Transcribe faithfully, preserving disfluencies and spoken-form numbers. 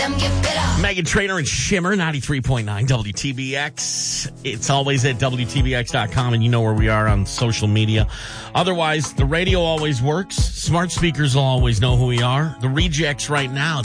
them get better. Megan Trainor and Shimmer, ninety-three point nine W T B X. It's always at W T B X dot com, and you know where we are on social media. Otherwise, the radio always works. Smart speakers will always know who we are. The rejects right now,